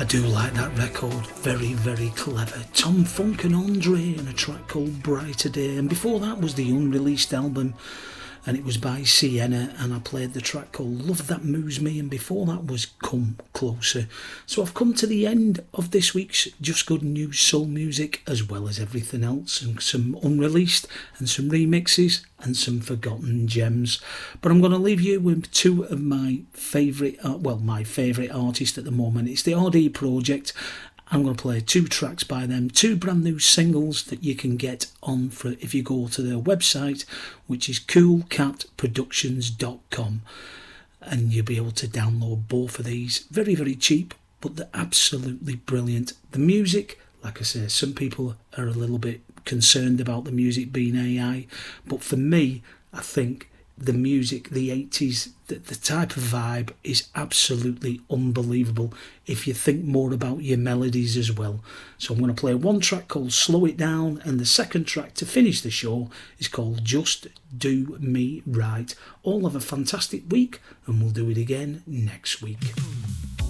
I do like that record, very, very clever. Tom Funk and Andre and a track called Brighter Day. And before that was the unreleased album, and it was by Sienna, and I played the track called Love That Moves Me, and before that was Come Closer. So I've come to the end of this week's Just Good News Soul Music, as well as everything else, and some unreleased and some remixes and some forgotten gems. But I'm going to leave you with two of my favourite, my favourite artist at the moment. It's the RD Project. I'm going to play two tracks by them, two brand new singles that you can get on for if you go to their website, which is coolcatproductions.com, and you'll be able to download both of these. Very, very cheap, but they're absolutely brilliant. The music, like I say, some people are a little bit concerned about the music being AI, but for me, I think the music, the 80s, the type of vibe is absolutely unbelievable if you think more about your melodies as well. So I'm going to play one track called Slow It Down, and the second track to finish the show is called Just Do Me Right. All have a fantastic week, and we'll do it again next week.